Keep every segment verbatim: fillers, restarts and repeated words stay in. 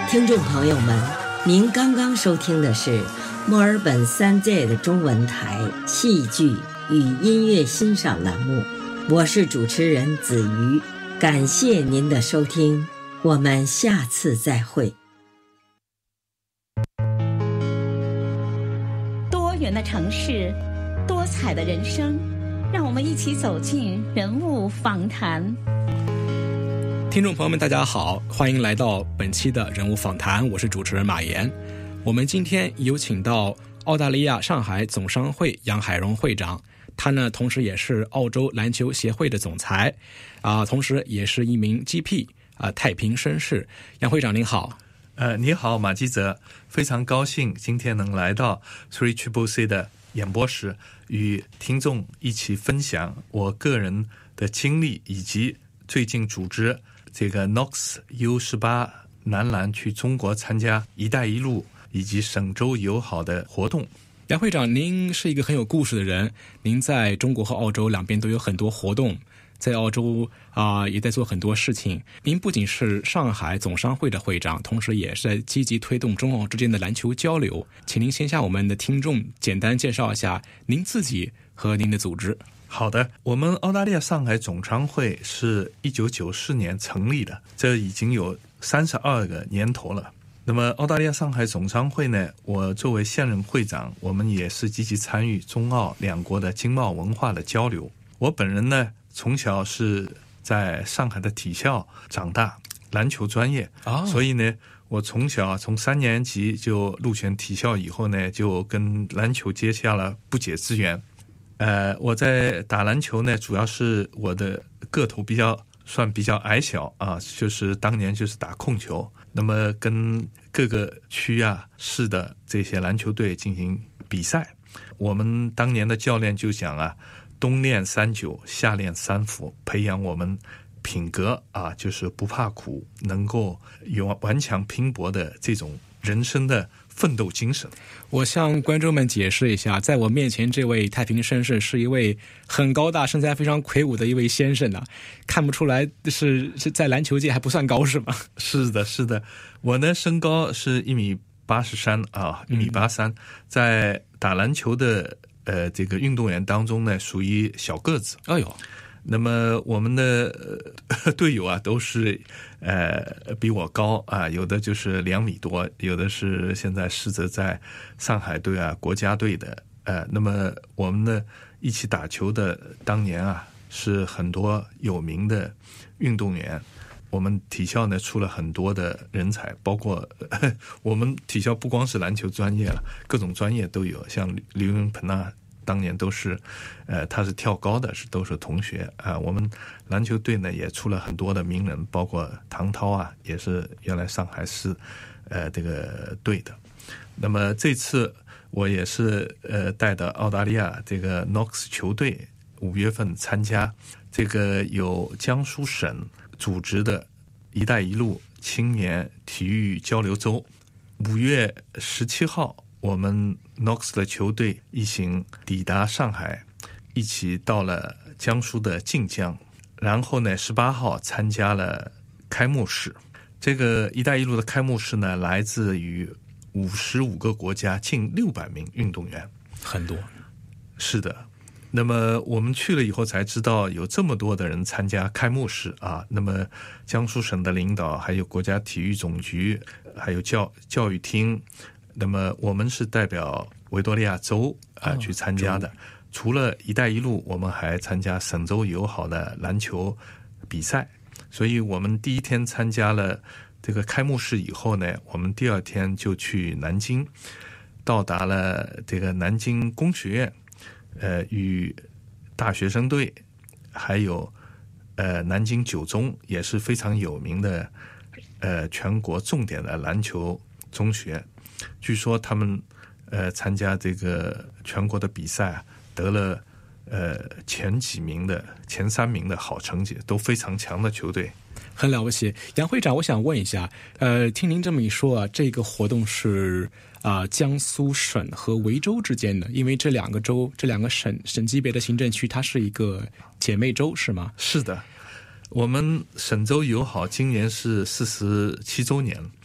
听众朋友们，您刚刚收听的是墨尔本三 J 的中文台戏剧与音乐欣赏栏目，我是主持人子瑜，感谢您的收听，我们下次再会。 多元的城市，多彩的人生，让我们一起走进人物访谈。 听众朋友们大家好，欢迎来到本期的人物访谈，我是主持人马岩。我们今天有请到澳大利亚上海总商会杨海荣会长，他呢同时也是澳洲篮球协会的总裁啊、呃，同时也是一名 G P 啊、呃，太平绅士。杨会长您好。 呃，你好马基泽，非常高兴今天能来到 三 C C 的演播室，与听众一起分享我个人的经历，以及最近组织这个 Knox U 十八 男篮去中国参加一带一路以及省州友好的活动。 杨会长，您是一个很有故事的人，您在中国和澳洲两边都有很多活动，在澳洲啊、呃、也在做很多事情。您不仅是上海总商会的会长，同时也是在积极推动中澳之间的篮球交流。请您先向我们的听众简单介绍一下您自己和您的组织。 好的，我们澳大利亚上海总商会是一九九四年成立的，这已经有三十二个年头了。那么澳大利亚上海总商会呢，我作为现任会长，我们也是积极参与中澳两国的经贸文化的交流。我本人呢，从小是在上海的体校长大，篮球专业、哦、所以呢我从小从三年级就入选体校，以后呢就跟篮球结下了不解之缘。呃，我在打篮球呢，主要是我的个头比较算比较矮小啊，就是当年就是打控球，那么跟各个区啊市的这些篮球队进行比赛。我们当年的教练就讲啊，冬练三九，夏练三伏，培养我们品格啊，就是不怕苦，能够有顽强拼搏的这种人生的奋斗精神。 我向观众们解释一下，在我面前这位太平绅士是一位很高大身材非常魁梧的一位先生啊，看不出来是是在篮球界还不算高是吗？ 是的是的，我呢身高是一米八十三啊，一米八三，在打篮球的呃这个运动员当中呢属于小个子。 哎呦， 那么我们的、呃、队友啊都是呃比我高啊，有的就是两米多，有的是现在是着在上海队啊国家队的。呃，那么我们呢一起打球的当年啊是很多有名的运动员。我们体校呢出了很多的人才，包括、呃、我们体校不光是篮球专业了，各种专业都有，像刘云鹏啊当年都是，呃，他是跳高的，是都是同学啊、呃。我们篮球队呢也出了很多的名人，包括唐涛啊，也是原来上海市，呃，这个队的。那么这次我也是呃带的澳大利亚这个 Knox 球队五月份参加这个由江苏省组织的一带一路青年体育交流周。五月十七号。我们 Knox 的球队一行抵达上海，一起到了江苏的晋江，然后呢十八号参加了开幕式。这个一带一路的开幕式呢，来自于五十五个国家，近六百名运动员， 很多。 是的，那么我们去了以后才知道有这么多的人参加开幕式啊。那么江苏省的领导，还有国家体育总局，还有教教育厅，那么我们是代表维多利亚州啊、呃、去参加的。除了一带一路，我们还参加省州友好的篮球比赛。所以我们第一天参加了这个开幕式以后呢，我们第二天就去南京，到达了这个南京工学院，呃，与大学生队，还有呃南京九中也是非常有名的呃全国重点的篮球中学。据说他们呃参加这个全国的比赛得了呃前几名的前三名的好成绩，都非常强的球队， 很了不起。杨会长，我想问一下，呃，听您这么一说啊，这个活动是啊、呃、江苏省和维州之间的，因为这两个州、这两个省省级别的行政区，它是一个姐妹州，是吗？ 是的，我们省州友好今年是四十七周年。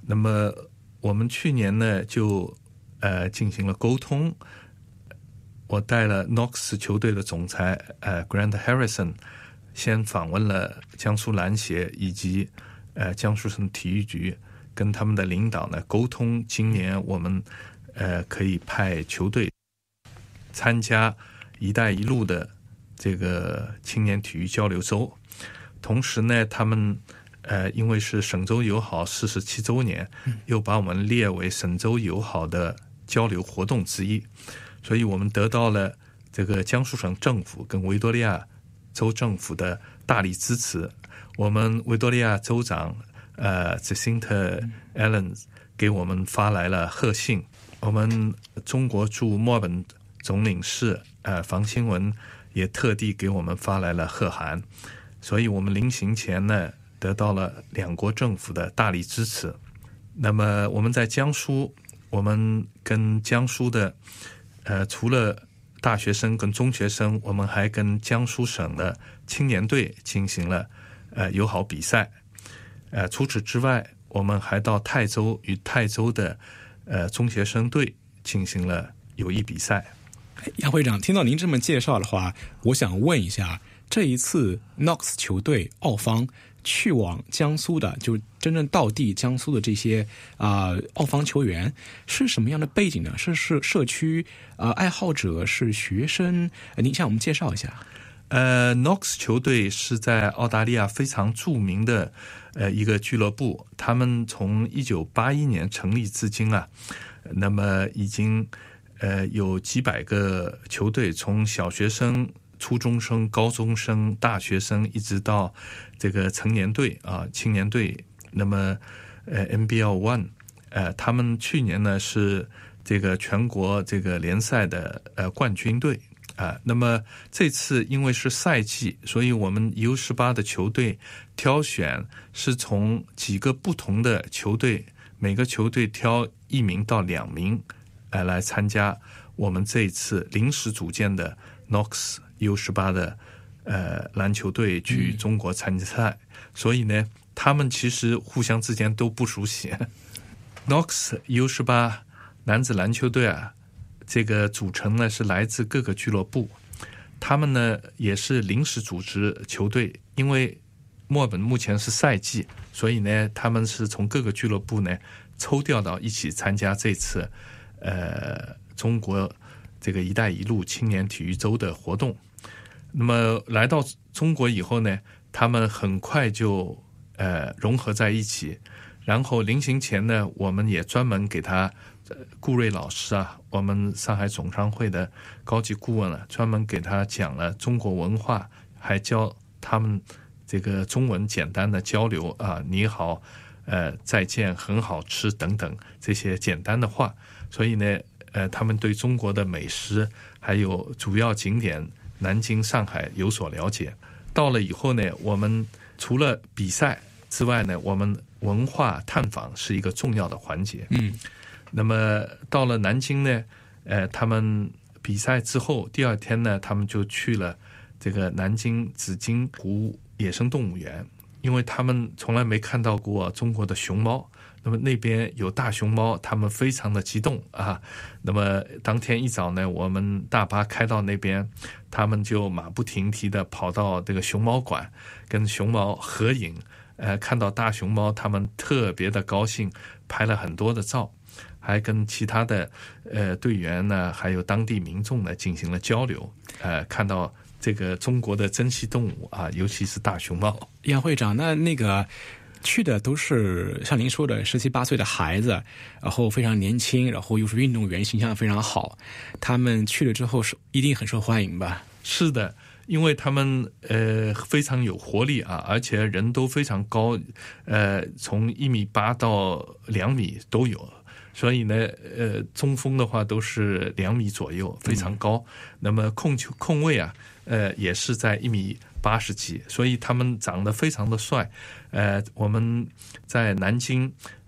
那么我们去年呢就呃进行了沟通，我带了 Knox 球队的总裁呃 Grant Harrison 先访问了江苏篮协以及呃江苏省体育局，跟他们的领导呢沟通，今年我们呃可以派球队参加一带一路的这个青年体育交流周。同时呢他们呃因为是省州友好四十七周年，又把我们列为省州友好的交流活动之一，所以我们得到了这个江苏省政府跟维多利亚州政府的大力支持。我们维多利亚州长呃 Jacinta Allen 给我们发来了贺信，我们中国驻墨尔本总领事呃房新文也特地给我们发来了贺函，所以我们临行前呢得到了两国政府的大力支持。那么我们在江苏，我们跟江苏的呃除了大学生跟中学生，我们还跟江苏省的青年队进行了呃友好比赛。呃除此之外，我们还到泰州与泰州的呃中学生队进行了友谊比赛。 杨会长，听到您这么介绍的话，我想问一下，这一次 Knox 球队澳方去往江苏的，就真正到地江苏的这些啊、呃、澳方球员是什么样的背景呢？是是社区啊、呃、爱好者，是学生？呃、您向我们介绍一下。 呃 ，Knox 球队是在澳大利亚非常著名的呃一个俱乐部，他们从一九八一年成立至今啊，那么已经呃有几百个球队，从小学生、初中生、高中生、大学生，一直到这个成年队啊、青年队。那么呃 N B L One， 呃，他们去年呢是这个全国这个联赛的呃冠军队。啊，那么这次因为是赛季，所以我们 U 十八 的球队挑选是从几个不同的球队，每个球队挑一名到两名，呃，来参加我们这一次临时组建的 Knox U 十八 的呃篮球队去中国参赛、嗯，所以呢，他们其实互相之间都不熟悉。Knox U 十八 男子篮球队啊。这个组成呢是来自各个俱乐部，他们呢也是临时组织球队，因为墨尔本目前是赛季，所以呢他们是从各个俱乐部呢抽调到一起参加这次呃中国这个一带一路青年体育周的活动。那么来到中国以后呢，他们很快就呃融合在一起，然后临行前呢，我们也专门给他顾瑞老师啊，我们上海总商会的高级顾问啊，专门给他讲了中国文化，还教他们这个中文简单的交流啊，你好，呃，再见，很好吃等等这些简单的话。所以呢，呃，他们对中国的美食还有主要景点南京、上海有所了解。到了以后呢，我们除了比赛之外呢，我们文化探访是一个重要的环节。 嗯。 那么到了南京呢，呃，他们比赛之后第二天呢，他们就去了这个南京紫金湖野生动物园，因为他们从来没看到过中国的熊猫，那么那边有大熊猫，他们非常的激动啊。那么当天一早呢，我们大巴开到那边，他们就马不停蹄的跑到这个熊猫馆，跟熊猫合影。呃，看到大熊猫，他们特别的高兴，拍了很多的照。还跟其他的呃队员呢，还有当地民众呢进行了交流，呃，看到这个中国的珍稀动物啊，尤其是大熊猫。 杨会长，那那个去的都是像您说的十七八岁的孩子，然后非常年轻，然后又是运动员，形象非常好，他们去了之后是一定很受欢迎吧？ 是的。因为他们呃非常有活力啊，而且人都非常高，呃，从一米八到两米都有。所以呢，呃，中锋的话都是两米左右，非常高。嗯、那么控球控卫啊，呃，也是在一米八十几，所以他们长得非常的帅。呃，我们在南京，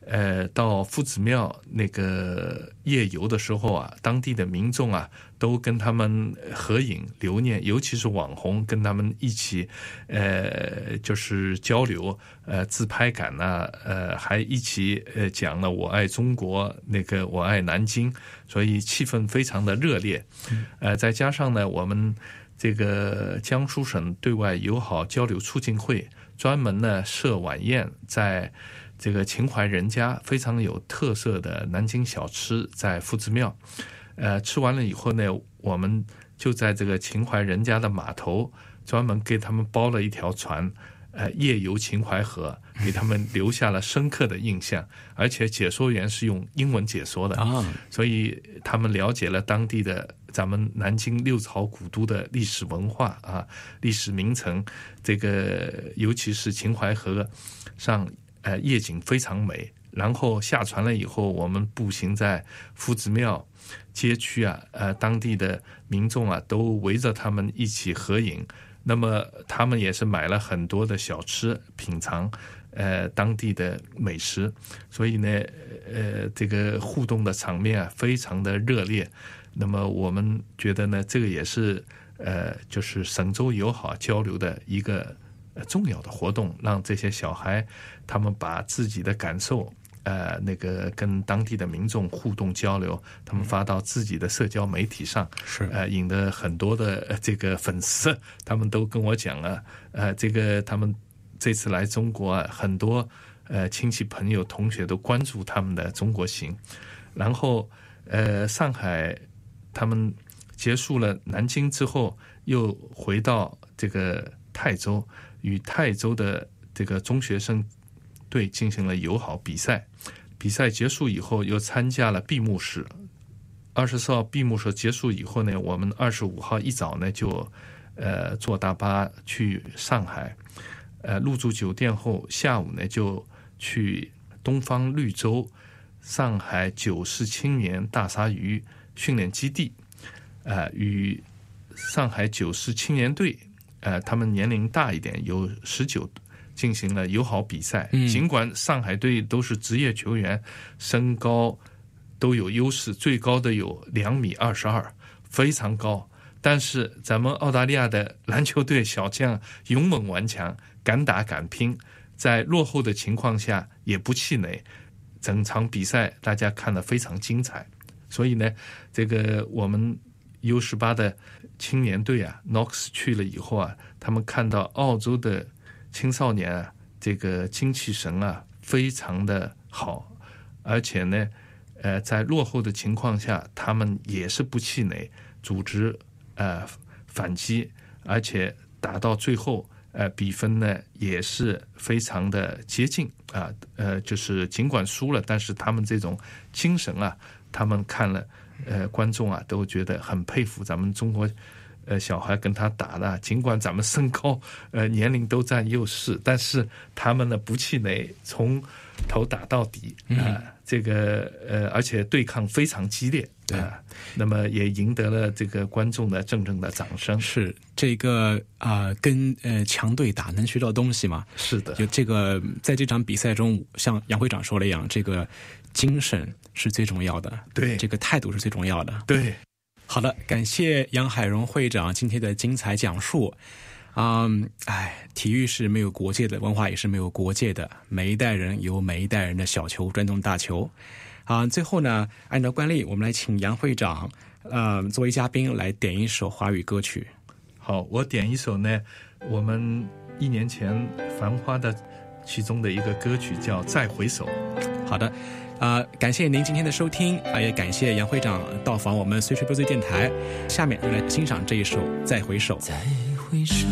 呃，到夫子庙那个夜游的时候啊，当地的民众啊都跟他们合影留念，尤其是网红跟他们一起，呃，就是交流，呃，自拍感呐、啊，呃，还一起呃讲了我爱中国，那个我爱南京，所以气氛非常的热烈。呃，再加上呢，我们这个江苏省对外友好交流促进会专门呢设晚宴，在这个秦淮人家非常有特色的南京小吃，在夫子庙，呃，吃完了以后呢，我们就在这个秦淮人家的码头专门给他们包了一条船，呃，夜游秦淮河，给他们留下了深刻的印象。而且解说员是用英文解说的啊，所以他们了解了当地的咱们南京六朝古都的历史文化啊，历史名城，这个尤其是秦淮河上。呃，夜景非常美。然后下船了以后，我们步行在夫子庙街区啊，呃，当地的民众啊都围着他们一起合影。那么他们也是买了很多的小吃品尝，呃，当地的美食。所以呢，呃，这个互动的场面啊非常的热烈。那么我们觉得呢，这个也是呃，就是省州友好交流的一个。呃，重要的活动，让这些小孩他们把自己的感受，呃，那个跟当地的民众互动交流，他们发到自己的社交媒体上，是呃，引得很多的、呃、这个粉丝，他们都跟我讲了，呃，这个他们这次来中国啊，很多呃亲戚朋友同学都关注他们的中国行，然后呃，上海他们结束了南京之后，又回到这个泰州。与泰州的这个中学生队进行了友好比赛，比赛结束以后又参加了闭幕式。二十四号闭幕式结束以后呢，我们二十五号一早呢就呃坐大巴去上海，呃入住酒店后，下午呢就去东方绿洲上海九世青年大鲨鱼训练基地，呃与上海九世青年队。呃，他们年龄大一点，有十九，进行了友好比赛。嗯、尽管上海队都是职业球员，身高都有优势，最高的有两米二十二，非常高。但是咱们澳大利亚的篮球队小将勇猛顽强，敢打敢拼，在落后的情况下也不气馁。整场比赛大家看得非常精彩。所以呢，这个我们 U 十八 的青年队啊 Knox 去了以后啊，他们看到澳洲的青少年啊，这个精气神啊非常的好，而且呢呃在落后的情况下他们也是不气馁，组织呃反击，而且打到最后呃比分呢也是非常的接近啊，呃就是尽管输了，但是他们这种精神啊，他们看了呃，观众啊都觉得很佩服咱们中国呃小孩跟他打的，尽管咱们身高呃年龄都占优势，但是他们呢不气馁，从头打到底啊、呃嗯，这个呃而且对抗非常激烈，对、呃，那么也赢得了这个观众的阵阵的掌声。是这个啊、呃，跟呃强队打能学到东西嘛？ 是的， 就这个在这场比赛中，像杨会长说的一样，这个精神是最重要的， 对， 这个态度是最重要的， 对。 好的，感谢杨海荣会长今天的精彩讲述。嗯，哎，体育是没有国界的，文化也是没有国界的。每一代人有每一代人的小球转动大球。啊，最后呢，按照惯例，我们来请杨会长，呃，作为嘉宾来点一首华语歌曲。 好，我点一首呢，我们一年前《繁花》的其中的一个歌曲叫《再回首》。 好的。啊、呃，感谢您今天的收听啊、呃，也感谢杨会长到访我们随吹波最电台。下面就来欣赏这一首《再回首》。 再回首，